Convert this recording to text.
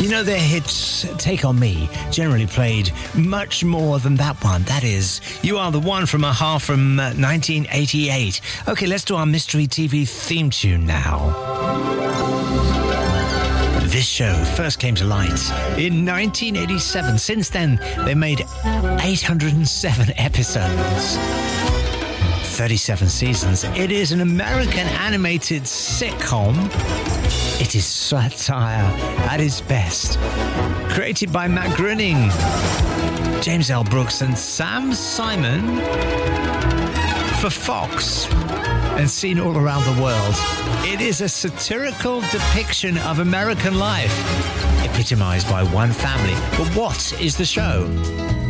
You know, their hits, Take On Me, generally played much more than that one. That is, You Are The One from a-ha from 1988. Okay, let's do our Mystery TV theme tune now. This show first came to light in 1987. Since then, they made 807 episodes. 37 seasons. It is an American animated sitcom. It is satire at its best. Created by Matt Groening, James L. Brooks and Sam Simon for Fox, and seen all around the world. It is a satirical depiction of American life, epitomized by one family. But what is the show?